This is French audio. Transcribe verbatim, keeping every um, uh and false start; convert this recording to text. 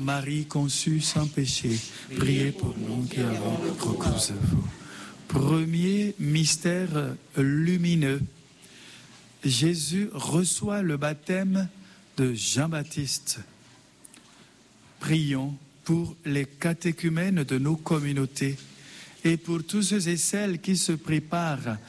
Marie conçue sans péché, priez pour nous qui avons recours à vous. Premier mystère lumineux. Jésus reçoit le baptême de Jean-Baptiste. Prions pour les catéchumènes de nos communautés et pour tous ceux et celles qui se préparent